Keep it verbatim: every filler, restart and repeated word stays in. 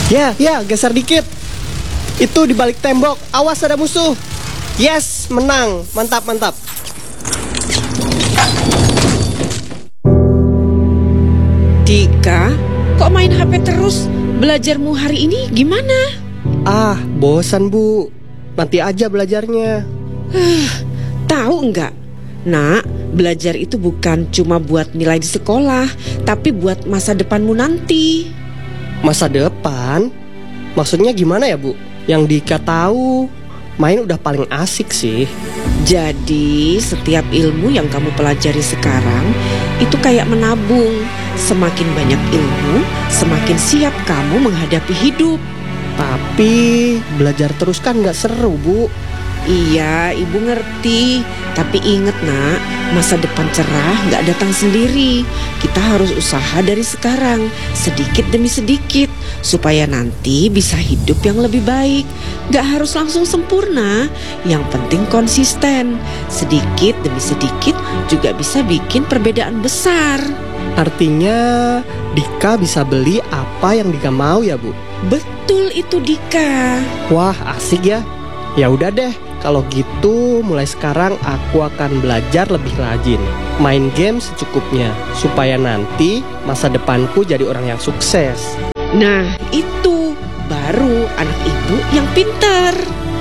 Ya, ya, geser dikit. Itu di balik tembok. Awas ada musuh. Yes, menang. Mantap, mantap. Dika, kok main H P terus? Belajarmu hari ini gimana? Ah, bosan Bu. Nanti aja belajarnya. Tahu enggak? Nak, belajar itu bukan cuma buat nilai di sekolah, tapi buat masa depanmu nanti. Masa depan? Maksudnya gimana ya Bu? Yang Dika tahu, main udah paling asik sih. Jadi setiap ilmu yang kamu pelajari sekarang itu kayak menabung. Semakin banyak ilmu, semakin siap kamu menghadapi hidup. Tapi belajar terus kan gak seru Bu. Iya, ibu ngerti. Tapi inget nak, masa depan cerah gak datang sendiri. Kita harus usaha dari sekarang, sedikit demi sedikit, supaya nanti bisa hidup yang lebih baik. Gak harus langsung sempurna, yang penting konsisten. Sedikit demi sedikit juga bisa bikin perbedaan besar. Artinya Dika bisa beli apa yang Dika mau ya Bu? Betul itu Dika. Wah, asik ya. Ya udah deh, kalau gitu mulai sekarang aku akan belajar lebih rajin, main game secukupnya, supaya nanti masa depanku jadi orang yang sukses. Nah, itu baru anak ibu yang pintar.